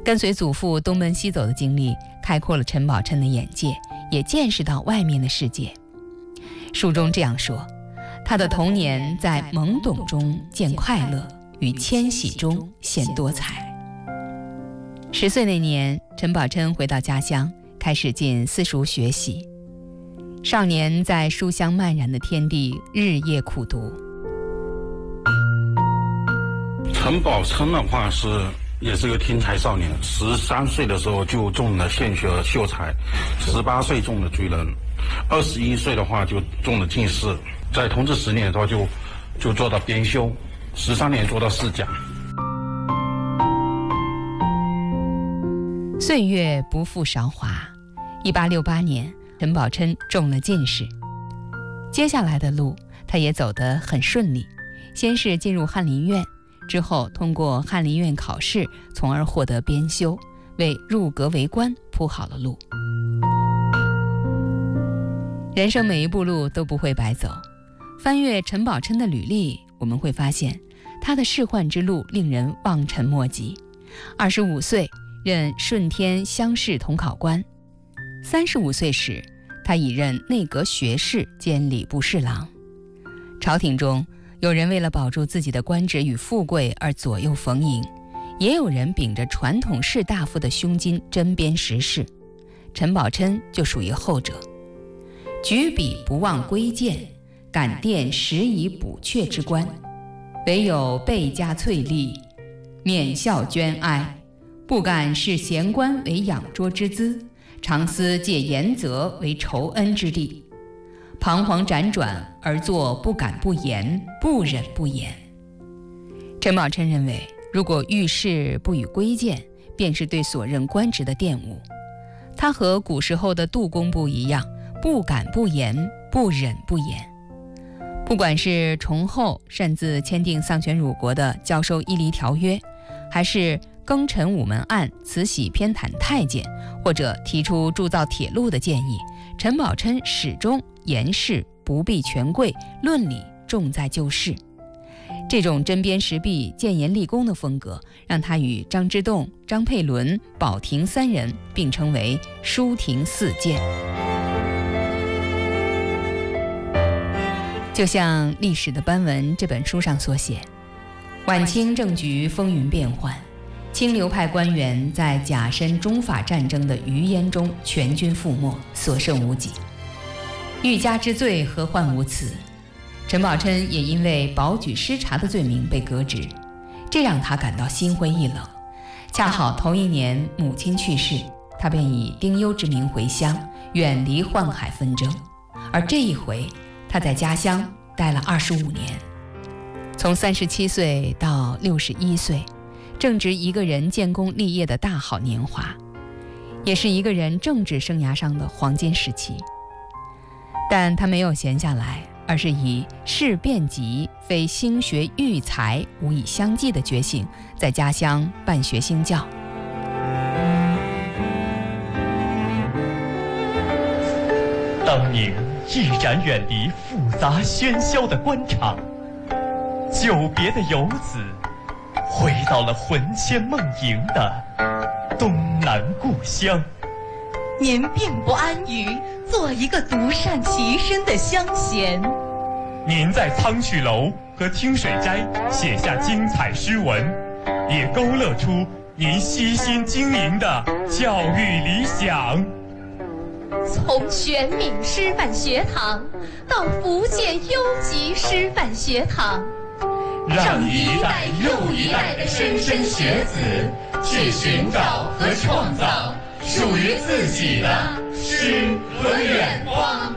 跟随祖父东奔西走的经历，开阔了陈宝琛的眼界，也见识到外面的世界。书中这样说，他的童年在懵懂中见快乐，与迁徙中现多彩。10岁那年，陈宝琛回到家乡，开始进私塾学习。少年在书香漫然的天地日夜苦读。 陈宝琛的话也是个天才少年，13岁的时候就中了献血秀才，18岁中了举人，21岁的话就中了进士，在同治10年的话就做到编修，13年做到侍讲。 岁月不负韶华，1868年，陈宝琛中了进士。接下来的路，他也走得很顺利，先是进入翰林院。之后通过翰林院考试，从而获得编修，为入阁为官铺好了路。人生每一步路都不会白走，翻阅陈宝琛的履历，我们会发现他的仕宦之路令人望尘莫及。25岁任顺天乡试统考官，35岁时他已任内阁学士兼礼部侍郎。朝廷中有人为了保住自己的官职与富贵而左右逢迎，也有人秉着传统士大夫的胸襟针砭时事。陈宝琛就属于后者。举笔不忘归谏，感奠时以补阙之官，唯有倍加翠丽，免笑捐哀，不敢视贤官为仰拙之资，常思借言责为酬恩之地，彷徨辗转而作不敢不言，不忍不言。陈宝琛认为，如果遇事不予规谏，便是对所任官职的玷污。他和古时候的杜工部一样，不敢不言，不忍不言。不管是崇厚擅自签订丧权辱国的交收伊犁条约，还是庚辰午门案慈禧偏袒太监，或者提出铸造铁路的建议，陈宝琛始终言事不避权贵，论理重在就事。这种针砭时弊、谏言立功的风格，让他与张之洞、张佩纶、宝庭3人并称为书廷4谏。就像《历史的斑纹》这本书上所写，晚清政局风云变幻，清流派官员在甲申中法战争的余烟中全军覆没，所剩无几。欲加之罪，何患无辞？陈宝琛也因为保举失察的罪名被革职，这让他感到心灰意冷。恰好头一年母亲去世，他便以丁忧之名回乡，远离宦海纷争。而这一回，他在家乡待了25年，从37岁到61岁，正值一个人建功立业的大好年华，也是一个人政治生涯上的黄金时期。但他没有闲下来，而是以事变急，非兴学育才无以相继的决心，在家乡办学兴教。 当您毅然远离复杂喧嚣的官场，久别的游子回到了魂牵梦萦的东南故乡。 您并不安于做一个独善其身的乡贤， 您在苍曲楼和清水斋写下精彩诗文，也勾勒出您悉心经营的教育理想。 从玄冥师范学堂到福建优级师范学堂， 让一代又一代的莘莘学子去寻找和创造属于自己的诗和远方。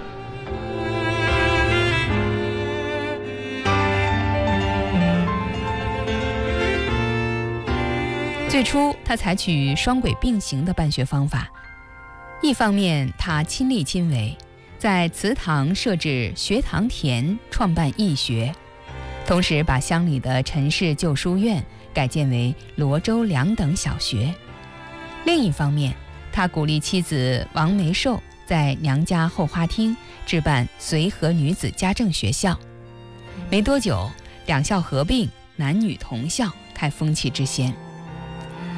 最初，他采取双轨并行的办学方法。一方面，他亲力亲为，在祠堂设置学堂田，创办义学，同时把乡里的陈氏旧书院改建为罗州2等小学。另一方面，他鼓励妻子王梅寿在娘家后花厅置办绥和女子家政学校。没多久，2校合并，男女同校，开风气之先。